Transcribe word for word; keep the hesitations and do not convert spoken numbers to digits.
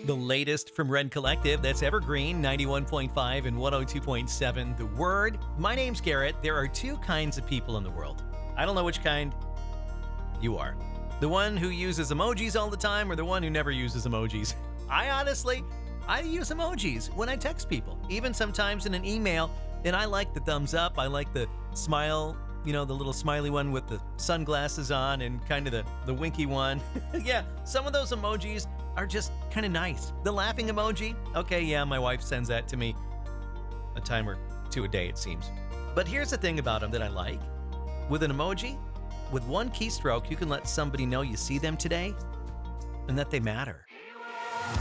The latest from Red Collective, that's Evergreen ninety-one point five and one oh two point seven. The Word. My name's Garrett. There are two kinds of people in the world. I don't know which kind you are. The one who uses emojis all the time or the one who never uses emojis. I honestly, I use emojis when I text people, even sometimes in an email, and I like the thumbs up. I like the smile, you know, the little smiley one with the sunglasses on and kind of the, the winky one. Yeah, some of those emojis are just kind of nice. The laughing emoji, okay, yeah, my wife sends that to me a time or two a day, it seems. But here's the thing about them that I like. With an emoji, with one keystroke, you can let somebody know you see them today and that they matter.